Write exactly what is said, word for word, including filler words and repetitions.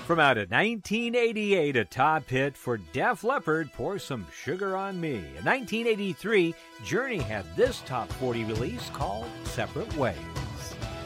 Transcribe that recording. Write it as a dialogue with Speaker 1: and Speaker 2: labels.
Speaker 1: From out of nineteen eighty-eight, a top hit for Def Leppard, Pour Some Sugar on Me. In nineteen eighty-three, Journey had this top forty release called Separate Ways.